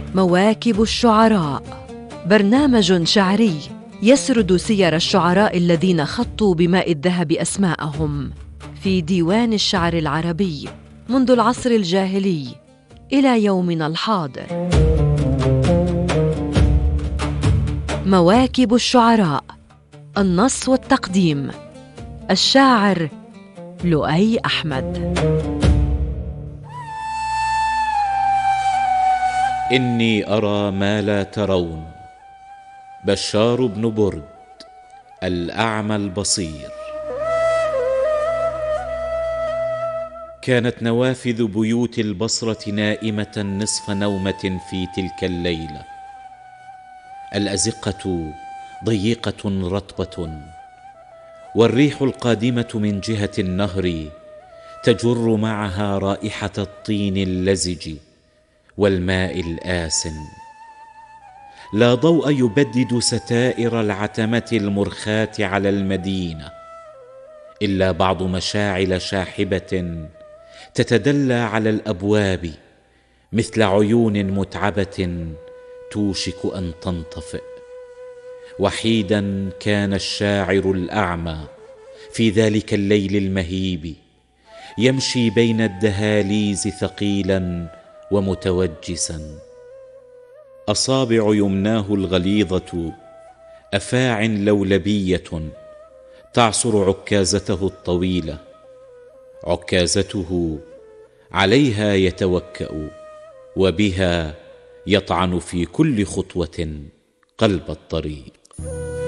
مواكب الشعراء، برنامج شعري يسرد سير الشعراء الذين خطوا بماء الذهب أسماءهم في ديوان الشعر العربي منذ العصر الجاهلي إلى يومنا الحاضر. مواكب الشعراء، النص والتقديم الشاعر لؤي أحمد. إني أرى ما لا ترون. بشار بن برد الأعمى البصير. كانت نوافذ بيوت البصرة نائمة نصف نومة في تلك الليلة. الأزقة ضيقة رطبة، والريح القادمة من جهة النهر تجر معها رائحة الطين اللزج والماء الآسن. لا ضوء يبدد ستائر العتمة المرخاة على المدينة، إلا بعض مشاعل شاحبة تتدلى على الأبواب مثل عيون متعبة توشك أن تنطفئ. وحيدا كان الشاعر الأعمى في ذلك الليل المهيب، يمشي بين الدهاليز ثقيلا ومتوجسا. أصابع يمناه الغليظة أفاع لولبية تعصر عكازته الطويلة. عكازته عليها يتوكأ، وبها يطعن في كل خطوة قلب الطريق.